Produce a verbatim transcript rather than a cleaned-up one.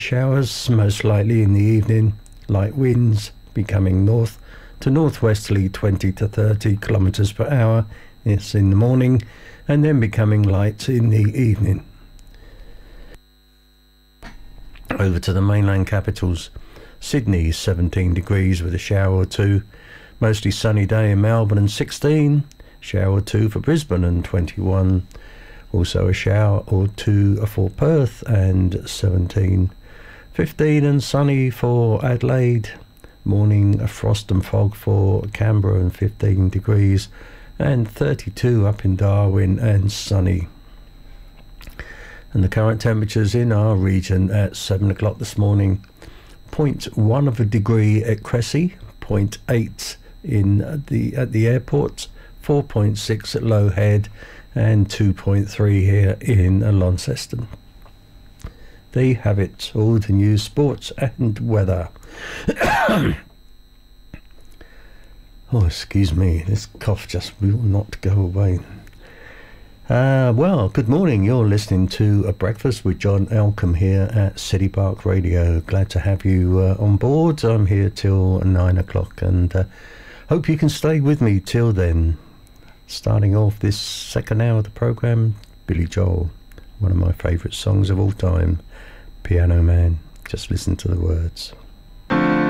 Showers most likely in the evening, light winds becoming north to northwesterly twenty to thirty kilometers per hour. It's in the morning and then becoming light in the evening. Over to the mainland capitals. Sydney seventeen degrees with a shower or two. Mostly sunny day in Melbourne and sixteen. Shower or two for Brisbane and twenty-one. Also a shower or two for Perth and seventeen. fifteen and sunny for Adelaide. Morning frost and fog for Canberra and fifteen degrees. And thirty-two up in Darwin and sunny. And the current temperatures in our region at seven o'clock this morning. zero point one of a degree at Cressy. zero point eight in the at the airport. four point six at Low Head. And two point three here in Launceston. There you have it, all the news, sports and weather. Oh, excuse me, this cough just will not go away. Uh, well, good morning. You're listening to A Breakfast with John Elcombe here at City Park Radio. Glad to have you uh, on board. I'm here till nine o'clock and uh, hope you can stay with me till then. Starting off this second hour of the programme, Billy Joel, one of my favourite songs of all time, Piano Man. Just listen to the words.